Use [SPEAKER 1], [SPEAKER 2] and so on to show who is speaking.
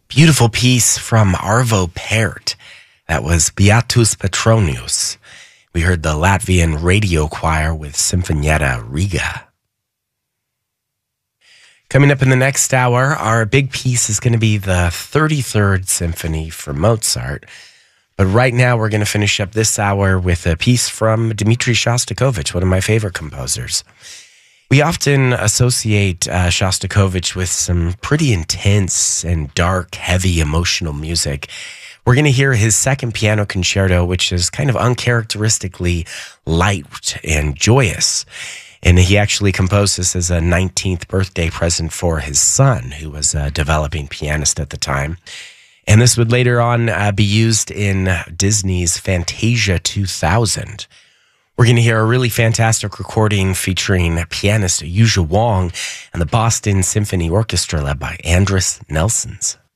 [SPEAKER 1] Beautiful piece from Arvo Pärt. That was Beatus Petronius. We heard the Latvian radio choir with Sinfonietta Riga. Coming up in the next hour, our big piece is going to be the 33rd Symphony for Mozart. But right now, we're going to finish up this hour with a piece from Dmitri Shostakovich, one of my favorite composers. We often associate Shostakovich with some pretty intense and dark, heavy, emotional music. We're going to hear his second piano concerto, which is kind of uncharacteristically light and joyous. And he actually composed this as a 19th birthday present for his son, who was a developing pianist at the time. And this would later on be used in Disney's Fantasia 2000. We're going to hear a really fantastic recording featuring pianist Yuzha Wang and the Boston Symphony Orchestra led by Andris Nelsons.